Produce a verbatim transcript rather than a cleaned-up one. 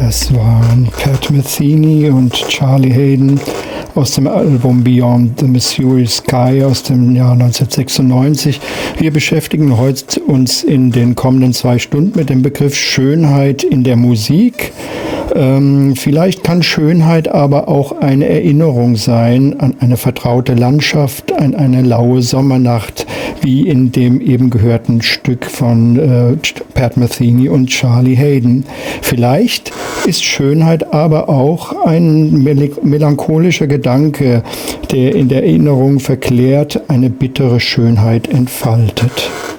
Das waren Pat Metheny und Charlie Haden aus dem Album Beyond the Missouri Sky aus dem Jahr neunzehnhundertsechsundneunzig. Wir beschäftigen heute uns in den kommenden zwei Stunden mit dem Begriff Schönheit in der Musik. Ähm, vielleicht kann Schönheit aber auch eine Erinnerung sein an eine vertraute Landschaft, an eine laue Sommernacht, wie in dem eben gehörten Stück von äh, Pat Metheny und Charlie Haden. Vielleicht ist Schönheit aber auch ein mel- melancholischer Gedanke, der in der Erinnerung verklärt eine bittere Schönheit entfaltet.